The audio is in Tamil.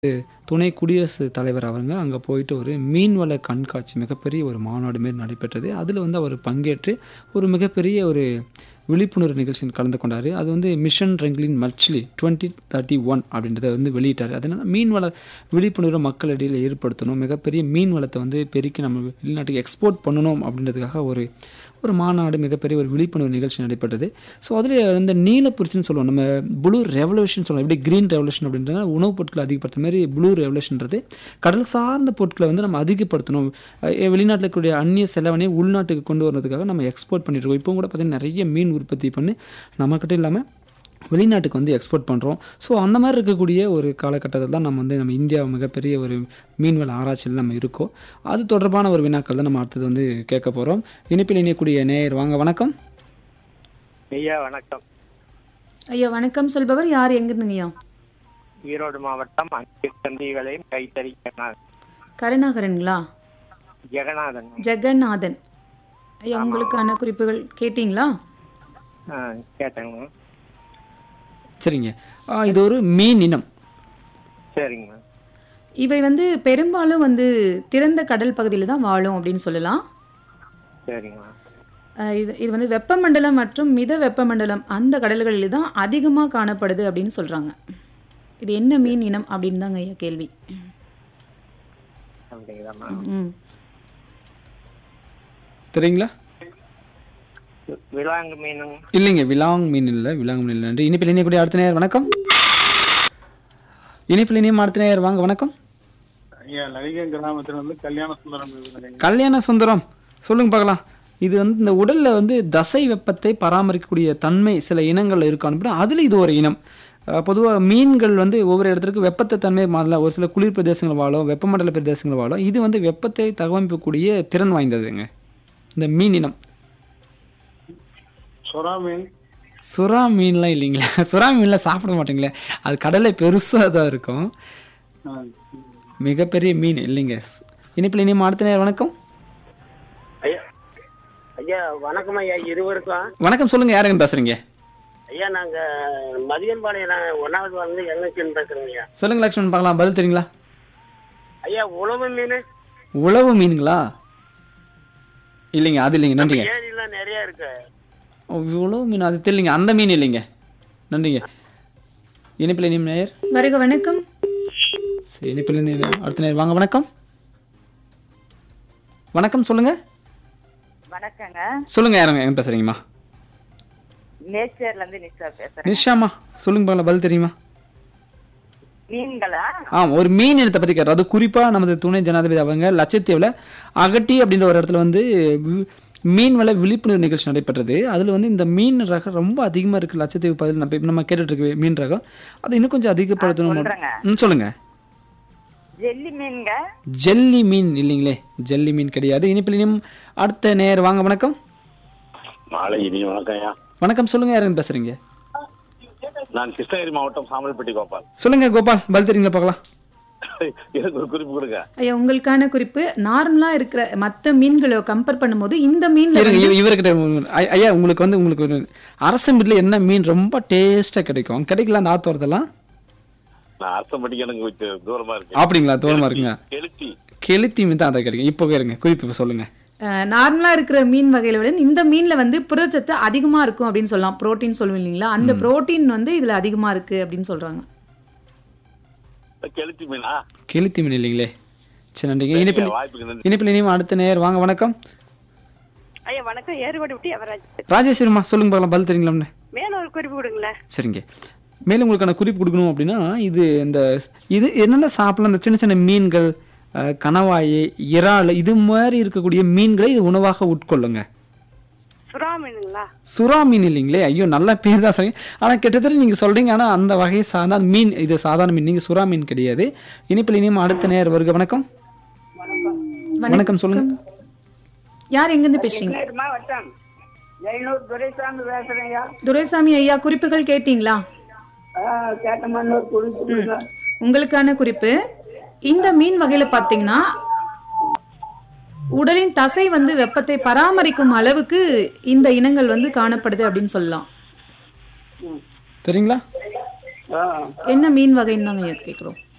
துணை குடியரசுத் தலைவர் அவங்க அங்கே போயிட்டு ஒரு மீன்வள கண்காட்சி மிகப்பெரிய ஒரு மாநாடு மாரி நடைபெற்றது. அதில் வந்து அவர் பங்கேற்று ஒரு மிகப்பெரிய ஒரு விழிப்புணர்வு நிகழ்ச்சியில் கலந்து கொண்டார். அது வந்து மிஷன் ரெங்லின் மச்லி 2031 அப்படின்றத வந்து வெளியிட்டார். அதனால் மீன்வள விழிப்புணர்வு மக்களிடையில் ஏற்படுத்தணும், மிகப்பெரிய மீன் வளத்தை வந்து பெருக்கி நம்ம வெளிநாட்டுக்கு எக்ஸ்போர்ட் பண்ணணும் அப்படின்றதுக்காக ஒரு மாநாடு, மிகப்பெரிய ஒரு விழிப்புணர்வு நிகழ்ச்சி நடைபெற்றது. ஸோ அதில் அந்த நீலப்புரிச்சின்னு சொல்லுவோம், நம்ம ப்ளூ ரெவல்யூஷன் சொல்லுவோம். எப்படி க்ரீன் ரெவல்யூஷன் அப்படின்றத உணவுப் பொருட்களை அதிகப்படுத்துற மாதிரி ப்ளூ ரெவல்யூஷன்றது கடல் சார்ந்த பொருட்களை வந்து நம்ம அதிகப்படுத்தணும். வெளிநாட்டில் இருக்கக்கூடிய அந்நிய செலவனை உள்நாட்டுக்கு கொண்டு வரதுக்காக நம்ம எக்ஸ்போர்ட் பண்ணிட்டு இருக்கோம். இப்போ கூட பார்த்தீங்கன்னா நிறைய மீன் உற்பத்தி பண்ணி நம்மக்கிட்ட இல்லாமல் வெளிநாட்டுக்கு வந்து எக்ஸ்போர்ட் பண்ணுறோம். ஸோ அந்த மாதிரி இருக்கக்கூடிய ஒரு காலகட்டத்தில் தான் நம்ம இந்தியா மிகப்பெரிய ஒரு மீன்வள ஆராய்ச்சியில் நம்ம இருக்கோம். அது தொடர்பான ஒரு வினாக்கள் தான் நம்ம அடுத்தது வந்து கேட்க போகிறோம். இணைப்பில் இணையக்கூடிய நேயர் வாங்க, வணக்கம் ஐயா. வணக்கம் ஐயா. வணக்கம் சொல்பவர் யார், எங்கிருந்துங்கய்யா? ஈரோடு மாவட்டம் தந்திகளையும் கைத்தறி கருணாகரன்களா? ஜெகநாதன். ஐயா, உங்களுக்கான குறிப்புகள் கேட்டீங்களா? கேட்டேங்க. சரிங்க. இது ஒரு மீன் இனம். சரிங்க. இவை வந்து பெரும்பாலும் வந்து திறந்த கடல் பகுதியில் தான் வாழும் அப்படின்னு சொல்லலாம். சரிங்க. இது வந்து வெப்பமண்டலம் மற்றும் மித வெப்பமண்டலம் அந்த கடல்களில் தான் அதிகமாக காணப்படுது அப்படின்னு சொல்கிறாங்க. இது என்ன மீன் இனம் அப்படின்னு தாங்க ஐயா கேள்வி. தெரியுங்களா? விலாங்கு மீன் இல்லைங்க, விலாங் மீன் இல்லை. விலாங்கு மீன் இல்லை. நன்றி. இணைப்பில் இணையக்கூடிய அடுத்த நேயர் வணக்கம். இணைப்பில் இணையம் அடுத்த நேயர் வாங்க, வணக்கம். ஐயா, லலிகன் கிராமத்துல வந்து கல்யாண சுந்தரம். கல்யாண சுந்தரம், சொல்லுங்க பார்க்கலாம். இது வந்து இந்த உடல்ல வந்து தசை வெப்பத்தை பராமரிக்கக்கூடிய தன்மை சில இனங்கள் இருக்கான்னு, அதுல இது ஒரு இனம். பொதுவாக மீன்கள் வந்து ஒவ்வொரு இடத்துக்கு வெப்பத்தை தன்மை மாறல. ஒரு சில குளிர் பிரதேசங்கள் வாழும், வெப்பமண்டல பிரதேசங்கள் வாழும். இது வந்து வெப்பத்தை தகவமைக்கக்கூடிய திறன் வாய்ந்ததுங்க இந்த மீன் இனம். சுறா மீன். சுறா மீன்லாம் இல்லைங்களா? சுறா மீன்லாம் சாப்பிட மாட்டீங்களே, அது கடலை பெருசாக தான் இருக்கும். மிகப்பெரிய மீன் இல்லைங்க. இனிப்பில் இனியும் அடுத்த நேரம் வணக்கம். ஐயா வணக்கம் ஐயா இருவருக்கும். வணக்கம், சொல்லுங்க, யாருங்க பேசுறீங்க? ஐயா நாங்க மதியம்பாளையம் 1வது வந்து எங்கன்னு பேசுறோங்க ஐயா. சொல்லுங்க லட்சுமணன், பார்க்கலாம். பதில் தெரியுங்களா? ஐயா உழவு மீன். உழவு மீனுங்களா? இல்லைங்க, அது இல்லைங்க. நன்றிங்க. ஏரிலாம் நிறைய இருக்கு. உழவு மீன் அது தெரியலைங்க, அந்த மீன் இல்லைங்க. நன்றிங்க. இனிப்பில் இனியும் நேயர் வருக, வணக்கம். சரி, இனிப்பில் இருந்து அடுத்த நேயர் வாங்க, வணக்கம். வணக்கம், சொல்லுங்க. வணக்கங்க. சொல்லுங்க, யாருங்க எங்க பேசுறீங்கம்மா? நேச்சர்ல இருந்து நிஷா பேசுறேன். நிஷாமா, சொல்லுங்க பார்க்கலாம். பதில் தெரியுமா? மீன்களா? ஒரு மீன் இனத்தை பத்தி கேட்கறோம். அது குறிப்பா நமது துணை ஜனாதிபதி அவங்க லட்சத்தீவுல அகட்டி அப்படின்ற ஒரு இடத்துல வந்து மீன்வள விழிப்புணர்வு நிகழ்ச்சி நடைபெற்றது. அதுல வந்து இந்த மீன் ரகம் ரொம்ப அதிகமா இருக்கு லட்சத்தீவு பகுதியில். நம்ம கேட்டுட்டு இருக்க மீன் ரகம் அதை இன்னும் கொஞ்சம் அதிகப்படுத்தணும். சொல்லுங்க. ஜெல்லி மீன்ங்க. ஜெல்லி மீன் இல்லைங்களே, ஜெல்லி மீன் கிடையாது. இனிப்பில் இனியும் அடுத்த நேர் வாங்க, வணக்கம். மாலை இனி வணக்கம். வணக்கம், சொல்லுங்க, யாருன்னு பேசுறீங்க? நான் கிருஷ்ணகிரி மாவட்டம் சாமல்பட்டி கோபால். சொல்லுங்க கோபால், பதில் தெரியுங்களா பார்க்கலாம். எனக்கு ஒரு குறிப்பு கொடுங்க ஐயா. உங்களுக்கான குறிப்பு, நார்மலா இருக்கிற மற்ற மீன்களை கம்பேர் பண்ணும்போது இந்த மீன் இவர்கிட்ட ஐயா உங்களுக்கு ஒரு அரச மீன்ல என்ன மீன் ரொம்ப டேஸ்டா கிடைக்கல அந்த ஆத்தோரத்தெல்லாம்? நான் அரசம்பட்டிக்கு எனக்கு தூரமா இருக்கு. அப்படிங்களா? தூரமா இருக்குங்க. கெளுத்தி மீன் தான் அதை கிடைக்கும். இப்போ இருங்க, குறிப்பு சொல்லுங்க. நார்மலா இருக்கிற மீன் வகையில விட இந்த மீன்ல வந்து புரதச்சத்து அதிகமா இருக்கும் அப்படின்னு சொல்லலாம். புரோட்டீன் சொல்லுவோம் இல்லைங்களா, அந்த புரோட்டீன் வந்து இதுல அதிகமா இருக்கு அப்படின்னு சொல்றாங்க. கெளுத்தி மீனா? கெளுத்தி மீன் இல்லைங்களே. சரி, நன்றிங்க. இனிப்பில் இனியும் அடுத்த நேர் வாங்க, வணக்கம். ஐயா வணக்கம். ஏறுபடி விட்டு அவராஜ். ராஜேஸ்வரிமா, சொல்லுங்க பார்க்கலாம். பதில் தெரியுங்களா? மேல ஒரு குறிப்பு கொடுங்களேன். சரிங்க. மேலும் உங்களுக்கான குறிப்பு கொடுக்கணும் அப்படின்னா, இது என்னென்ன சாப்பிடலாம், இந்த சின்ன சின்ன மீன்கள், கணவாய், இறால், இது மாதிரி இருக்கக்கூடிய மீன்களை இது உணவாக உட்கொள்ளுங்க. சுறா மீனுங்களா? சுறா மீன் இல்லைங்களே. ஐயோ, நல்ல பேர் தான் சொல்றீங்க, ஆனா கிட்டத்தட்ட நீங்க சொல்றீங்க. ஆனா அந்த வகையை சார்ந்த மீன் இது சாதாரண மீன். நீங்க சுறா மீன் கிடையாது. இனிப்பில் இனியும் அடுத்த நேர் வருக, வணக்கம். வணக்கம், சொல்லுங்க. யார், எங்க இருந்து பேசுறீங்க? துரைசாமி ஐயா, குறிப்புகள் கேட்டீங்களா? உங்களுக்கான குறிப்பு, இந்த மீன் வகையில பாத்தீங்கன்னா உடலின் தசை வந்து வெப்பத்தை பராமரிக்கும் அளவுக்கு இந்த இனங்கள் வந்து காணப்படுது அப்படின்னு சொல்லலாம். தெரியுங்களா? என்ன மீன் வகைன்னு தாங்க கேட்கிறோம்.